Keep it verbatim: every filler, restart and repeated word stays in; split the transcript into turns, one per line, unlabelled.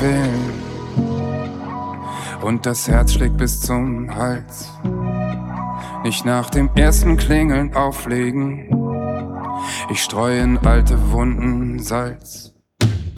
quälen und das Herz schlägt bis zum Hals. Nicht nach dem ersten Klingeln auflegen, ich streue in alte Wunden Salz.